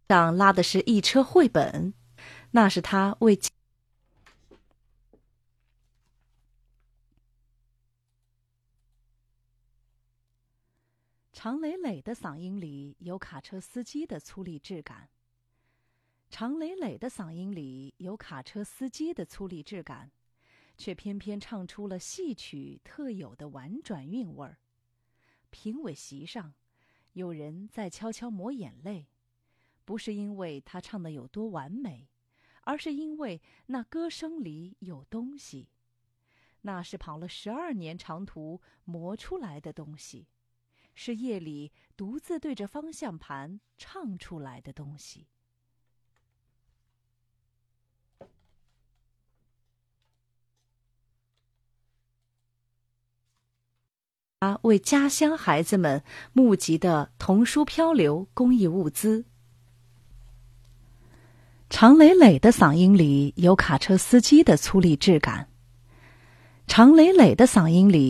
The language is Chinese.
上拉的是一车绘本，那是他为常磊磊的嗓音里有卡车司机的粗粝质感。常磊磊的嗓音里有卡车司机的粗粝质感，却偏偏唱出了戏曲特有的婉转韵味儿。评委席上，有人在悄悄抹眼泪，不是因为他唱得有多完美，而是因为那歌声里有东西，那是跑了12年长途磨出来的东西，是夜里独自对着方向盘唱出来的东西。他为家乡孩子们募集的童书漂流公益物资。常磊磊的嗓音里有卡车司机的粗粝质感。常磊磊的嗓音里